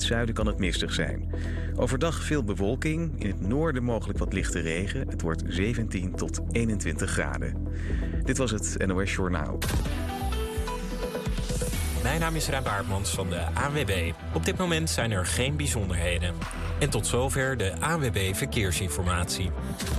zuiden kan het mistig zijn. Overdag veel bewolking, in het noorden mogelijk wat lichte regen. Het wordt 17 tot 21 graden. Dit was het NOS Journaal. Mijn naam is Ruim Baartmans van de ANWB. Op dit moment zijn er geen bijzonderheden. En tot zover de ANWB Verkeersinformatie.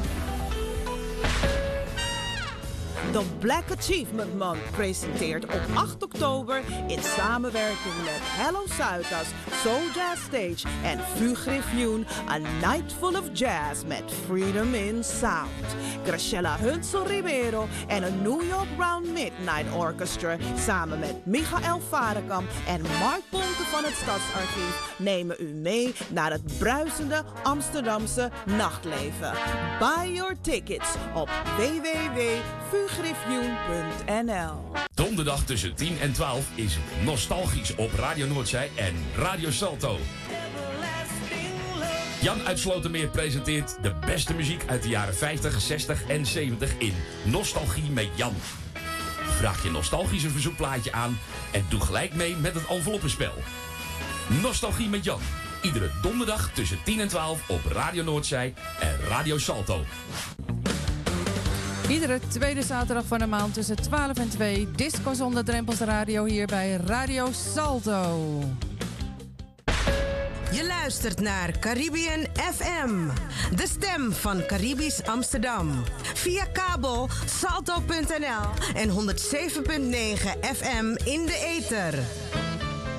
De Black Achievement Month presenteert op 8 oktober in samenwerking met Hello Zuidas, Soul Jazz Stage en Fugriffioen A Night Full of Jazz met Freedom in Sound. Graciela Hunsel Ribeiro en een New York Round Midnight Orchestra samen met Michael Varekamp en Mark Ponte van het Stadsarchief nemen u mee naar het bruisende Amsterdamse nachtleven. Buy your tickets op www.fugriffioen.nl. Donderdag tussen 10 en 12 is Nostalgisch op Radio Noordzij en Radio Salto. Jan uit Slotermeer presenteert de beste muziek uit de jaren 50, 60 en 70 in Nostalgie met Jan. Vraag je nostalgische verzoekplaatje aan en doe gelijk mee met het enveloppenspel. Nostalgie met Jan. Iedere donderdag tussen 10 en 12 op Radio Noordzij en Radio Salto. Iedere tweede zaterdag van de maand tussen 12 en 2. Disco zonder drempels radio hier bij Radio Salto. Je luistert naar Caribbean FM, de stem van Caribisch Amsterdam. Via kabel salto.nl en 107.9 FM in de ether.